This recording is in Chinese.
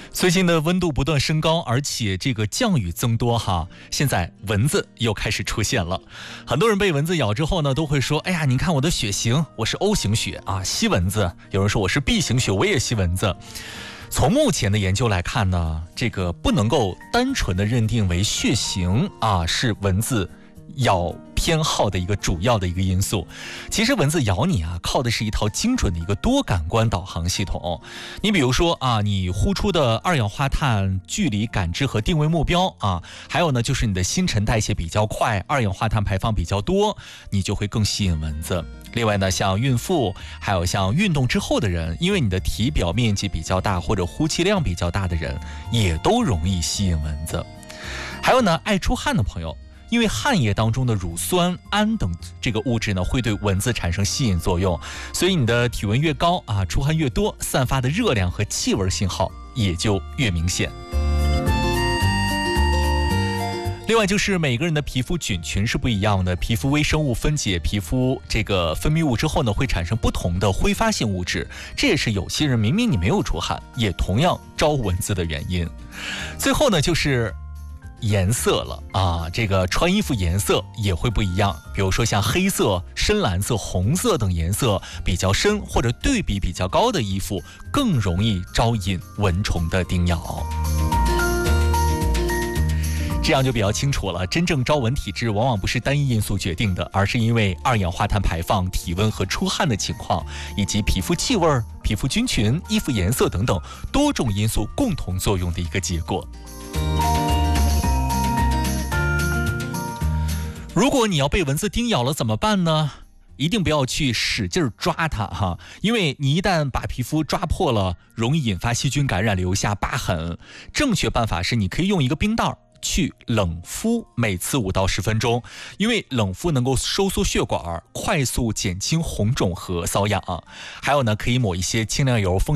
最近的温度不断升高，而且这个降雨增多哈，现在蚊子又开始出现了。很多人被蚊子咬之后呢，都会说：“哎呀，你看我的血型，我是 O 型血啊，吸蚊子。”有人说我是 B 型血，我也吸蚊子。从目前的研究来看呢，这个不能够单纯的认定为血型啊是蚊子咬偏好的一个主要的一个因素。其实蚊子咬你啊，靠的是一套精准的一个多感官导航系统。你比如说啊，你呼出的二氧化碳距离感知和定位目标啊，还有呢就是你的新陈代谢比较快，二氧化碳排放比较多，你就会更吸引蚊子。另外呢，像孕妇，还有像运动之后的人，因为你的体表面积比较大或者呼气量比较大的人，也都容易吸引蚊子。还有呢，爱出汗的朋友，因为汗液当中的乳酸、胺等这个物质呢，会对蚊子产生吸引作用，所以你的体温越高啊，出汗越多，散发的热量和气味信号也就越明显。另外就是每个人的皮肤菌群是不一样的，皮肤微生物分解皮肤这个分泌物之后呢，会产生不同的挥发性物质，这也是有些人明明你没有出汗，也同样招蚊子的原因。最后呢，就是颜色了啊，这个穿衣服颜色也会不一样，比如说像黑色、深蓝色、红色等颜色比较深或者对比比较高的衣服，更容易招引蚊虫的叮咬。这样就比较清楚了，真正招蚊体质往往不是单一因素决定的，而是因为二氧化碳排放、体温和出汗的情况，以及皮肤气味、皮肤菌群、衣服颜色等等多种因素共同作用的一个结果。如果你要被蚊子叮咬了怎么办呢？一定不要去使劲抓它哈，因为你一旦把皮肤抓破了，容易引发细菌感染，留下疤痕。正确办法是你可以用一个冰袋去冷敷，每次5到10分钟，因为冷敷能够收缩血管，快速减轻红肿和瘙痒。还有呢，可以抹一些清凉油、